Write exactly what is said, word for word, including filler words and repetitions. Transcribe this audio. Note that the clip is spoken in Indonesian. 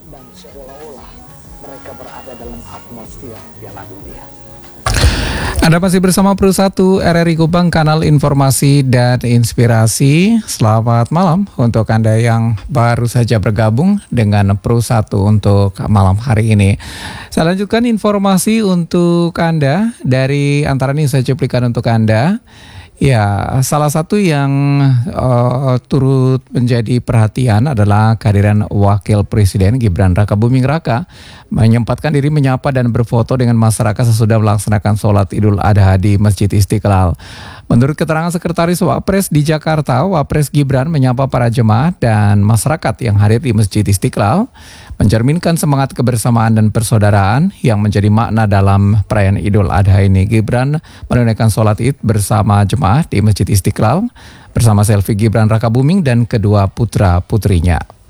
dan seolah-olah mereka berada dalam atmosfer Piala Dunia. Anda masih bersama Pro satu R R I Kupang, kanal informasi dan inspirasi. Selamat malam untuk Anda yang baru saja bergabung dengan Pro satu untuk malam hari ini. Saya lanjutkan informasi untuk Anda dari antara ini saya cuplikan untuk Anda. Ya, salah satu yang uh, turut menjadi perhatian adalah kehadiran Wakil Presiden Gibran Rakabuming Raka menyempatkan diri menyapa dan berfoto dengan masyarakat sesudah melaksanakan sholat Idul Adha di Masjid Istiqlal. Menurut keterangan Sekretaris Wapres di Jakarta, Wapres Gibran menyapa para jemaah dan masyarakat yang hadir di Masjid Istiqlal, mencerminkan semangat kebersamaan dan persaudaraan yang menjadi makna dalam perayaan Idul Adha ini. Gibran menunaikan sholat Id bersama jemaah di Masjid Istiqlal bersama selfie Gibran Rakabuming dan kedua putra-putrinya.